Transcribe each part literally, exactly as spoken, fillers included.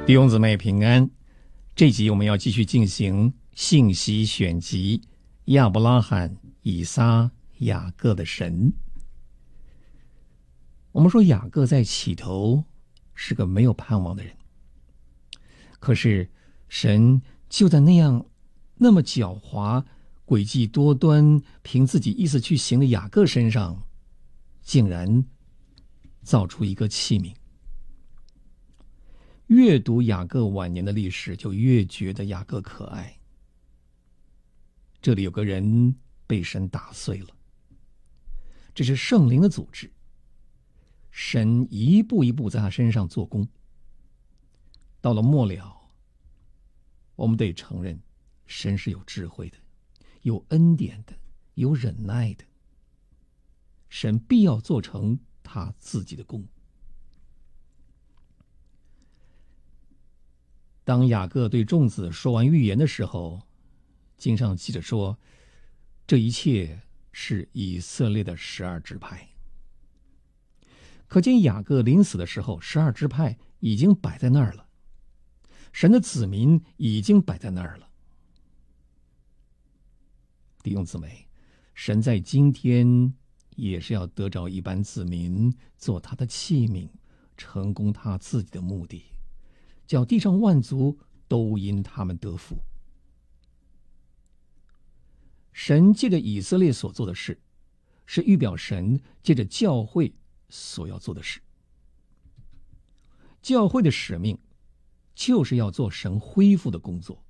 弟兄姊妹平安，这集我们要继续进行信息选集亚伯拉罕、以撒、雅各的神。我们说雅各在起头是个没有盼望的人，可是神就在那样那么狡猾、诡计多端、凭自己意思去行的雅各身上，竟然造出一个器皿。越读雅各晚年的历史，就越觉得雅各可爱。这里有个人被神打碎了，这是圣灵的组织，神一步一步在他身上做工。到了末了，我们得承认神是有智慧的，有恩典的，有忍耐的，神必要做成他自己的工。当雅各对众子说完预言的时候，经上记着说，这一切是以色列的十二支派。可见雅各临死的时候，十二支派已经摆在那儿了，神的子民已经摆在那儿了。弟兄姊妹，神在今天也是要得着一般子民做他的器皿，成功他自己的目的，叫地上万族都因他们得福。神借着以色列所做的事，是预表神借着教会所要做的事。教会的使命就是要做神恢复的工作。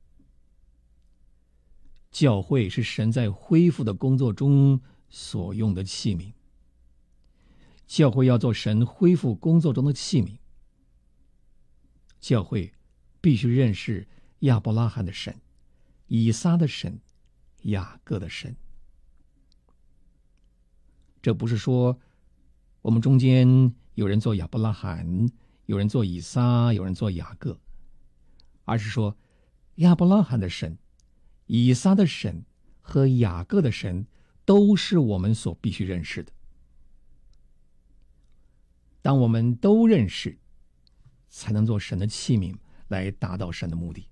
教会是神在恢复的工作中所用的器皿。教会要做神恢复工作中的器皿。教会必须认识亚伯拉罕的神、以撒的神、雅各的神。这不是说我们中间有人做亚伯拉罕，有人做以撒，有人做雅各，而是说亚伯拉罕的神、以撒的神和雅各的神都是我们所必须认识的。当我们都认识，才能做神的器皿，来达到神的目的。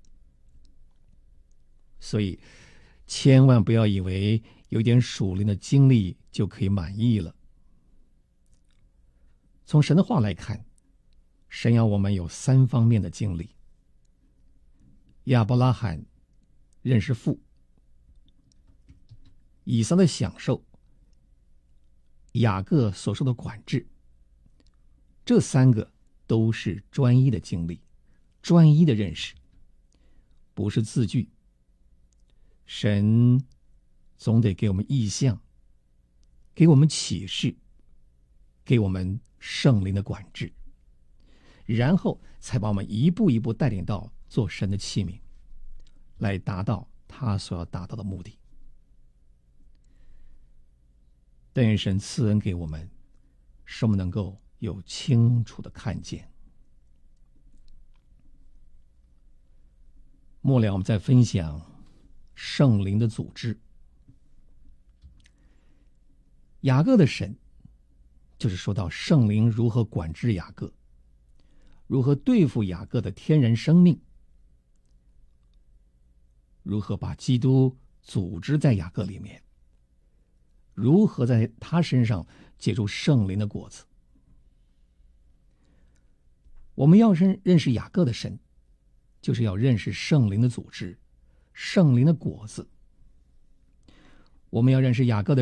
所以千万不要以为有点属灵的经历就可以满意了。从神的话来看，神要我们有三方面的经历。亚伯拉罕认识父，以撒的享受，雅各所受的管制，这三个都是专一的经历，专一的认识，不是字句。神总得给我们意象，给我们启示，给我们圣灵的管制，然后才把我们一步一步带领到做神的器皿，来达到他所要达到的目的。但愿神赐恩给我们，使我们能够有清楚的看见。末了我们再分享圣灵的组织。雅各的神就是说到圣灵如何管制雅各，如何对付雅各的天然生命，如何把基督组织在雅各里面，如何在他身上结出圣灵的果子。我们要认识雅各的神，就是要认识圣灵的组织，圣灵的果子。我们要认识雅各的